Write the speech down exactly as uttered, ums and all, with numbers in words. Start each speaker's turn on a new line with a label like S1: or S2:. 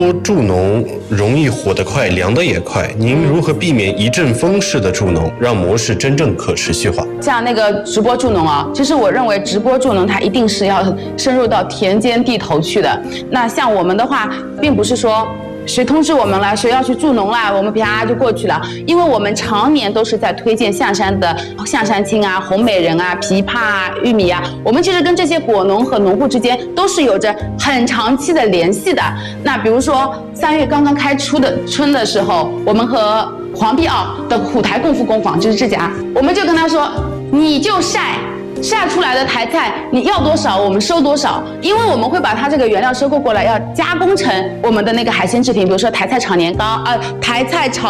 S1: 助农容易火得快，凉得也快，您如何避免一阵风式的助农，让模式真正可持续化？
S2: 像那个直播助农啊，其实我认为直播助农它一定是要深入到田间地头去的。那像我们的话，并不是说谁通知我们了，谁要去助农了，我们啪就过去了。因为我们常年都是在推荐象山的象山青啊、红美人啊、枇杷啊、玉米啊，我们其实跟这些果农和农户之间都是有着很长期的联系的。那比如说三月刚刚开出的春的时候，我们和黄碧奥的虎台共富工坊就是这家，我们就跟他说，你就晒。晒出来的台菜你要多少我们收多少，因为我们会把它这个原料收购过来，要加工成我们的那个海鲜制品，比如说台菜炒年糕啊、呃，台菜炒